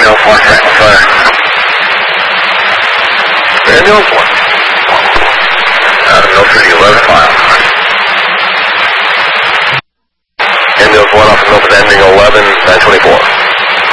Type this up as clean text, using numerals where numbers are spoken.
04, track on fire. Ambulance 1. No 30, 11 miles. Ambulance 1 off Milford ending 11, 924.